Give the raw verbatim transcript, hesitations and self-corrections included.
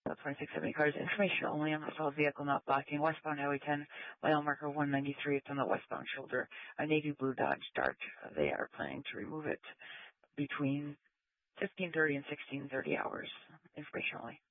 twenty-six seventy cars. Information only on the stalled vehicle not blocking. Westbound Highway ten, mile marker one ninety-three. It's on the westbound shoulder. A navy blue Dodge Dart. They are planning to remove it between fifteen thirty and sixteen thirty hours. Information only.